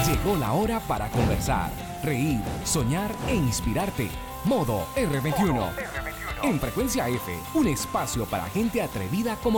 Llegó la hora para conversar, reír, soñar e inspirarte. Modo R21. En Frecuencia F, un espacio para gente atrevida como